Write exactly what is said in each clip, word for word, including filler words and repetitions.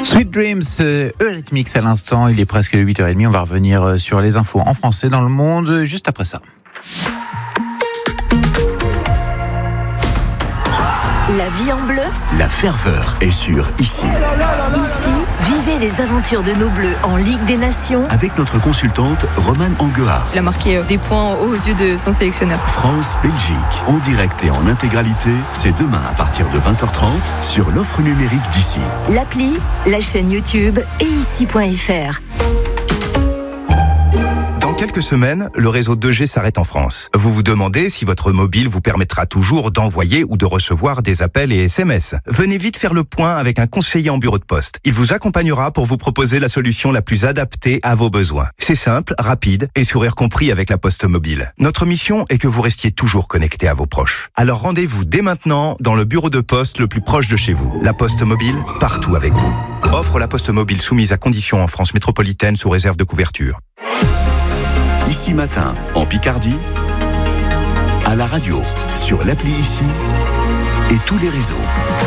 Sweet Dreams, euh, Eurythmics à l'instant, il est presque huit heures trente, on va revenir sur les infos en français dans le monde juste après ça. La vie en bleu. La ferveur est sur Ici. Ici, vivez les aventures de nos Bleus en Ligue des Nations. Avec notre consultante Romane Anguard. Il a marqué des points aux yeux de son sélectionneur. France-Belgique, en direct et en intégralité, c'est demain à partir de vingt heures trente sur l'offre numérique d'Ici. L'appli, la chaîne YouTube et ici point f r. Dans quelques semaines, le réseau deux G s'arrête en France. Vous vous demandez si votre mobile vous permettra toujours d'envoyer ou de recevoir des appels et S M S. Venez vite faire le point avec un conseiller en bureau de poste. Il vous accompagnera pour vous proposer la solution la plus adaptée à vos besoins. C'est simple, rapide et sourire compris avec la Poste Mobile. Notre mission est que vous restiez toujours connecté à vos proches. Alors rendez-vous dès maintenant dans le bureau de poste le plus proche de chez vous. La Poste Mobile, partout avec vous. Offre la Poste Mobile soumise à conditions en France métropolitaine sous réserve de couverture. Ici Matin, en Picardie, à la radio, sur l'appli Ici et tous les réseaux.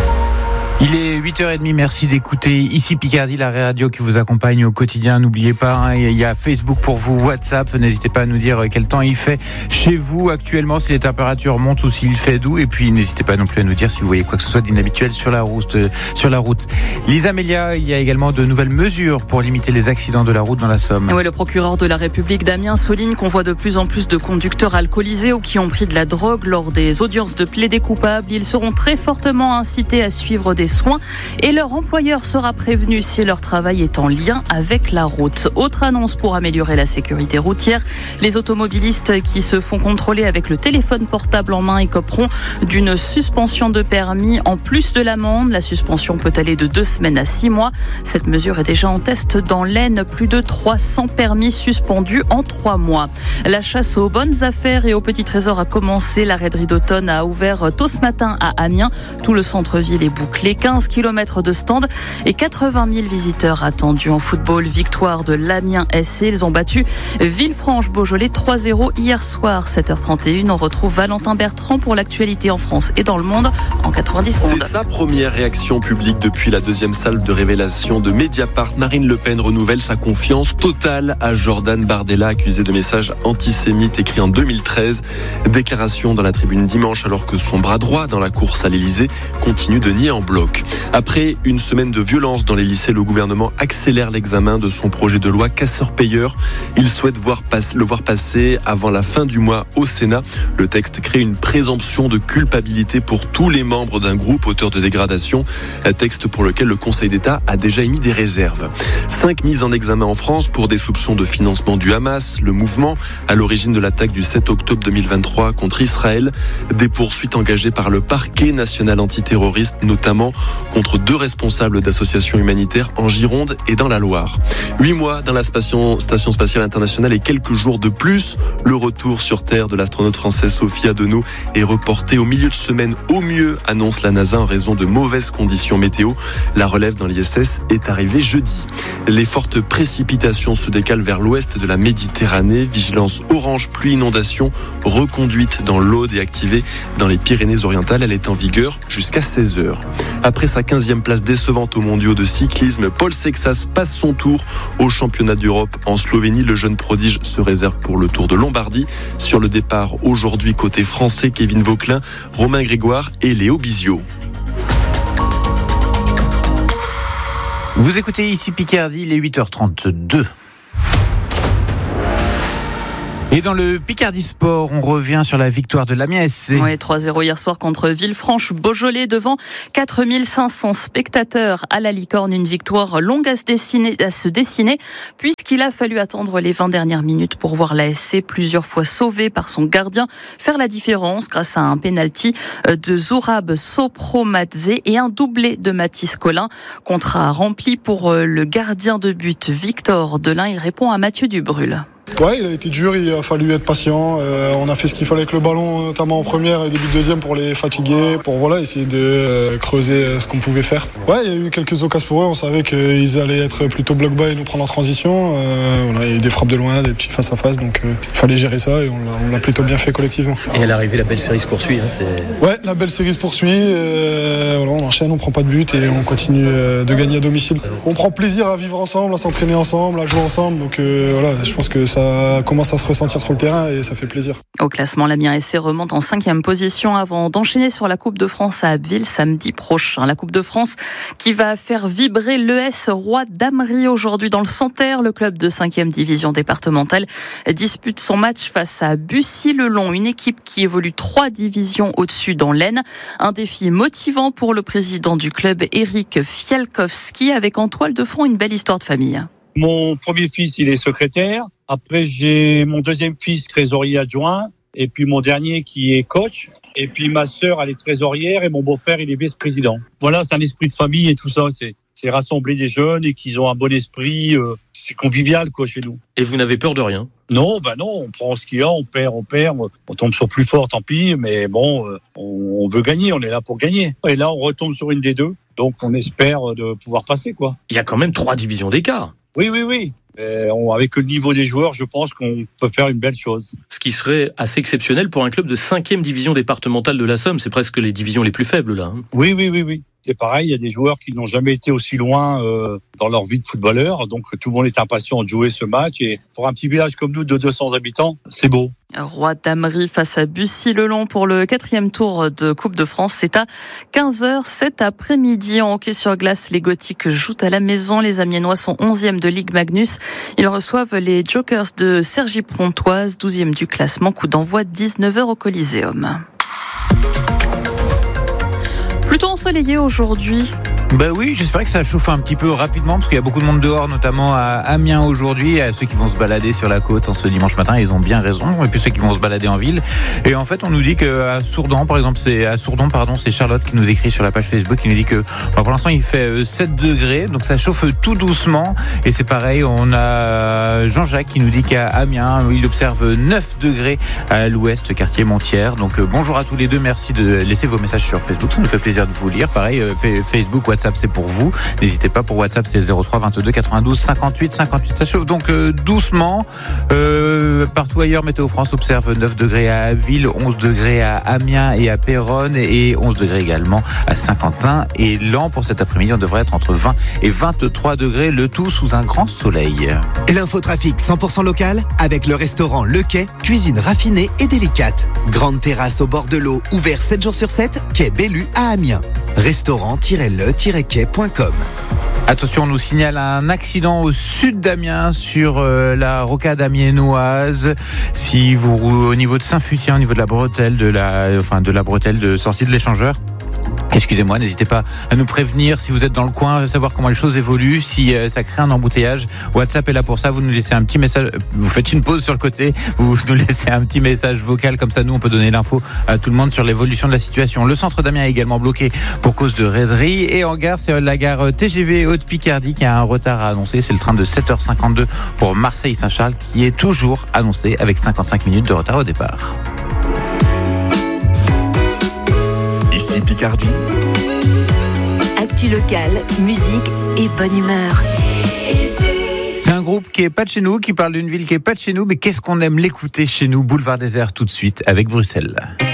Il est huit heures trente, merci d'écouter Ici Picardie, la radio qui vous accompagne au quotidien. N'oubliez pas, hein, il y a Facebook pour vous, WhatsApp, n'hésitez pas à nous dire quel temps il fait chez vous actuellement, si les températures montent ou s'il fait doux. Et puis n'hésitez pas non plus à nous dire si vous voyez quoi que ce soit d'inhabituel sur la route. Euh, sur la route. Lisa Melia, il y a également de nouvelles mesures pour limiter les accidents de la route dans la Somme. Oui, le procureur de la République, Damien, souligne qu'on voit de plus en plus de conducteurs alcoolisés ou qui ont pris de la drogue lors des audiences de plaidés coupables. Ils seront très fortement incités à suivre des soins et leur employeur sera prévenu si leur travail est en lien avec la route. Autre annonce pour améliorer la sécurité routière, les automobilistes qui se font contrôler avec le téléphone portable en main écoperont d'une suspension de permis en plus de l'amende. La suspension peut aller de deux semaines à six mois. Cette mesure est déjà en test dans l'Aisne. Plus de trois cents permis suspendus en trois mois. La chasse aux bonnes affaires et au petit trésor a commencé. La raiderie d'automne a ouvert tôt ce matin à Amiens. Tout le centre-ville est bouclé. quinze kilomètres de stand et quatre-vingt mille visiteurs attendus en football. Victoire de l'Amiens S C. Ils ont battu Villefranche-Beaujolais trois zéro hier soir. sept heures trente et une. On retrouve Valentin Bertrand pour l'actualité en France et dans le monde en quatre-vingt-dix secondes. C'est sa première réaction publique depuis la deuxième salle de révélation de Mediapart. Marine Le Pen renouvelle sa confiance totale à Jordan Bardella, accusé de messages antisémites écrits en deux mille treize. Déclaration dans la tribune dimanche alors que son bras droit dans la course à l'Elysée continue de nier en bloc. Après une semaine de violence dans les lycées, le gouvernement accélère l'examen de son projet de loi casseur-payeur. Il souhaite voir passe, le voir passer avant la fin du mois au Sénat. Le texte crée une présomption de culpabilité pour tous les membres d'un groupe auteur de dégradation. Un texte pour lequel le Conseil d'État a déjà émis des réserves. Cinq mises en examen en France pour des soupçons de financement du Hamas, le mouvement à l'origine de l'attaque du sept octobre deux mille vingt-trois contre Israël. Des poursuites engagées par le parquet national antiterroriste, notamment contre deux responsables d'associations humanitaires en Gironde et dans la Loire. Huit mois dans la station, station spatiale internationale et quelques jours de plus. Le retour sur Terre de l'astronaute française Sophie Adenau est reporté au milieu de semaine au mieux, annonce la NASA en raison de mauvaises conditions météo. La relève dans l'I S S est arrivée jeudi. Les fortes précipitations se décalent vers l'ouest de la Méditerranée. Vigilance orange pluie inondation reconduite dans l'Aude et activée dans les Pyrénées-Orientales. Elle est en vigueur jusqu'à seize heures. Après sa quinzième place décevante aux mondiaux de cyclisme, Paul Sexas passe son tour au championnat d'Europe en Slovénie. Le jeune prodige se réserve pour le Tour de Lombardie. Sur le départ aujourd'hui côté français, Kevin Vauquelin, Romain Grégoire et Léo Bizio. Vous écoutez Ici Picardie, il est huit heures trente-deux. Et dans le Picardie Sport, on revient sur la victoire de l'Amiens S C. Oui, trois zéro hier soir contre Villefranche-Beaujolais devant quatre mille cinq cents spectateurs à la Licorne. Une victoire longue à se dessiner, à se dessiner puisqu'il a fallu attendre les vingt dernières minutes pour voir l'A S C plusieurs fois sauvé par son gardien faire la différence grâce à un pénalty de Zourab Sopromadze et un doublé de Mathis Collin. Contrat rempli pour le gardien de but Victor Delin. Il répond à Mathieu Dubrul. Ouais, il a été dur, il a fallu être patient. Euh, on a fait ce qu'il fallait avec le ballon, notamment en première et début de deuxième pour les fatiguer, pour voilà, essayer de euh, creuser ce qu'on pouvait faire. Ouais, il y a eu quelques occasions pour eux, on savait qu'ils allaient être plutôt bloc bas et nous prendre en transition. Euh, voilà, il y a eu des frappes de loin, des petits face à face, donc euh, il fallait gérer ça et on l'a, on l'a plutôt bien fait collectivement. Et à l'arrivée, la belle série se poursuit. Hein, c'est... Ouais, la belle série se poursuit. Euh, voilà, on enchaîne, on prend pas de but et on continue euh, de gagner à domicile. On prend plaisir à vivre ensemble, à s'entraîner ensemble, à jouer ensemble, donc euh, voilà, je pense que ça commence à se ressentir sur le terrain et ça fait plaisir. Au classement, l'Amiens S C remonte en cinquième position avant d'enchaîner sur la Coupe de France à Abbeville samedi prochain. La Coupe de France qui va faire vibrer l'E S Roi d'Amery aujourd'hui dans le Santerre. Le club de cinquième division départementale dispute son match face à Bussy-le-Long, une équipe qui évolue trois divisions au-dessus dans l'Aisne. Un défi motivant pour le président du club, Eric Fialkowski, avec en toile de fond une belle histoire de famille. Mon premier fils, il est secrétaire. Après, j'ai mon deuxième fils, trésorier adjoint. Et puis mon dernier qui est coach. Et puis ma sœur, elle est trésorière. Et mon beau-frère, il est vice-président. Voilà, c'est un esprit de famille et tout ça. C'est, c'est rassembler des jeunes et qu'ils ont un bon esprit. Euh, c'est convivial, quoi, chez nous. Et vous n'avez peur de rien? Non, bah non, on prend ce qu'il y a, on perd, on perd. On tombe sur plus fort, tant pis. Mais bon, euh, on, on veut gagner, on est là pour gagner. Et là, on retombe sur une des deux. Donc, on espère de pouvoir passer, quoi. Il y a quand même trois divisions d'écart. Oui, oui, oui. Et on, avec le niveau des joueurs, je pense qu'on peut faire une belle chose. Ce qui serait assez exceptionnel pour un club de cinquième division départementale de la Somme. C'est presque les divisions les plus faibles, là. Hein. Oui, oui, oui, oui. C'est pareil, il y a des joueurs qui n'ont jamais été aussi loin euh, dans leur vie de footballeur. Donc, tout le monde est impatient de jouer ce match. Et pour un petit village comme nous de deux cents habitants, c'est beau. Roi d'Amery face à Bussy-le-Long pour le quatrième tour de Coupe de France. C'est à quinze heures cet après-midi. En hockey sur glace, les Gothiques jouent à la maison. Les Amiénois sont onzième de Ligue Magnus. Ils reçoivent les Jokers de Cergy-Pontoise, douzième du classement. Coup d'envoi dix-neuf heures au Coliseum. Plutôt ensoleillé aujourd'hui. Ben oui, j'espère que ça chauffe un petit peu rapidement parce qu'il y a beaucoup de monde dehors, notamment à Amiens aujourd'hui. À ceux qui vont se balader sur la côte en ce dimanche matin, ils ont bien raison. Et puis ceux qui vont se balader en ville. Et en fait, on nous dit qu'à Sourdon, par exemple, c'est à Sourdon, pardon, c'est Charlotte qui nous écrit sur la page Facebook, qui nous dit que bah, pour l'instant il fait sept degrés, donc ça chauffe tout doucement. Et c'est pareil, on a Jean-Jacques qui nous dit qu'à Amiens, il observe neuf degrés à l'ouest, quartier Montière. Donc bonjour à tous les deux, merci de laisser vos messages sur Facebook, ça nous fait plaisir de vous lire. Pareil, Facebook, WhatsApp. WhatsApp, c'est pour vous. N'hésitez pas, pour WhatsApp, c'est le zéro trois vingt-deux quatre-vingt-douze cinquante-huit cinquante-huit. Ça chauffe donc euh, doucement. Euh, partout ailleurs, Météo France observe neuf degrés à Abbeville, onze degrés à Amiens et à Péronne et onze degrés également à Saint-Quentin. Et Laon, pour cet après-midi, on devrait être entre vingt et vingt-trois degrés, le tout sous un grand soleil. L'infotrafic cent pour cent local avec le restaurant Le Quai, cuisine raffinée et délicate. Grande terrasse au bord de l'eau, ouvert sept jours sur sept, quai Bellu à Amiens. Restaurant-le quai point com. Attention, on nous signale un accident au sud d'Amiens sur euh, la rocade amiénoise. Si vous, au niveau de Saint-Fucien, au niveau de la bretelle de la, enfin de la bretelle de sortie de l'échangeur. Excusez-moi, n'hésitez pas à nous prévenir si vous êtes dans le coin, savoir comment les choses évoluent, si euh, ça crée un embouteillage. WhatsApp est là pour ça, vous nous laissez un petit message, vous faites une pause sur le côté, vous nous laissez un petit message vocal, comme ça nous on peut donner l'info à tout le monde sur l'évolution de la situation. Le centre d'Amiens est également bloqué pour cause de raiderie et en gare, c'est la gare T G V Haute-Picardie qui a un retard à annoncer, c'est le train de sept heures cinquante-deux pour Marseille-Saint-Charles qui est toujours annoncé avec cinquante-cinq minutes de retard au départ. Ici Picardie. Actu locale, musique et bonne humeur. C'est un groupe qui est pas de chez nous, qui parle d'une ville qui est pas de chez nous, mais qu'est-ce qu'on aime l'écouter chez nous. Boulevard Désert tout de suite avec Bruxelles.